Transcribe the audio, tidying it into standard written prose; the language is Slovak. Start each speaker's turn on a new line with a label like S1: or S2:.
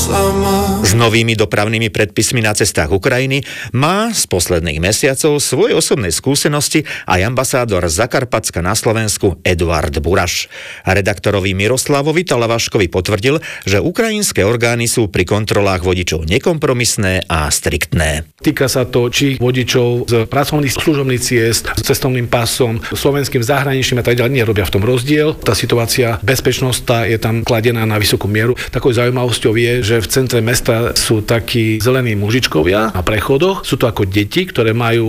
S1: S novými dopravnými predpismi na cestách Ukrajiny má z posledných mesiacov svoje osobné skúsenosti aj ambasádor Zakarpatska na Slovensku Eduard Buraš. Redaktorovi Miroslavovi Talavaškovi potvrdil, že ukrajinské orgány sú pri kontrolách vodičov nekompromisné a striktné.
S2: Týka sa to či vodičov z pracovných služobných ciest, s cestovným pásom, slovenským zahraničným a tak ďalej, nerobia v tom rozdiel. Tá situácia bezpečnostná je tam kladená na vysokú mieru. Takou zaujímavosťou je, že v centre mesta sú takí zelení mužičkovia na prechodoch. Sú to ako deti, ktoré majú